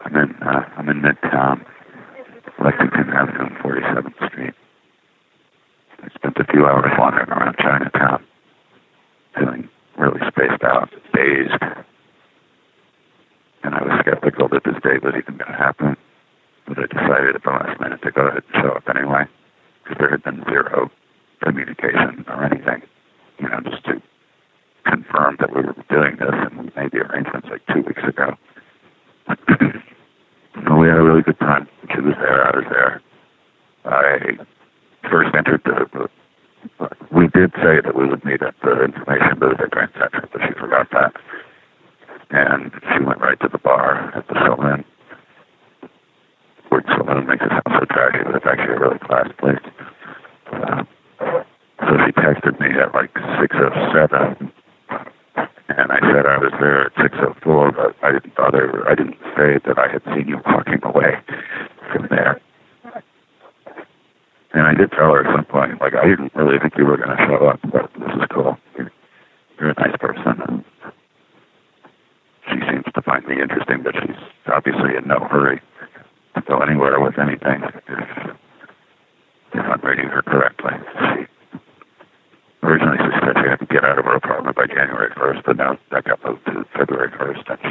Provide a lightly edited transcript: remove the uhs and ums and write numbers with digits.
I'm in Midtown, Lexington Avenue and 47th Street. I spent a few hours wandering around Chinatown, feeling really spaced out, dazed. And I was skeptical that this date was even going to happen. But I decided at the last minute to go ahead and show up anyway, because there had been zero communication or anything, just to confirm that we were doing this, and we made the arrangements like 2 weeks ago. We had a really good time. She was there, I was there. I first entered we did say that we would meet at the information booth at Grand Central, but she forgot that. And she went right to the bar at the Saloon. Word Saloon makes it sound so trashy, but it's actually a really class place. So she texted me at like 6:07, and I said I was there at 6:04, but I didn't say that I had seen you walking away from there. And I did tell her at some point, like, I didn't really think you were going to show up, but this is cool. You're a nice person, and she seems to find me interesting, but she's obviously in no hurry to go anywhere with anything if I'm reading her correctly. Originally she said she had to get out of her apartment by January 1st, but now that got moved to February 1st, and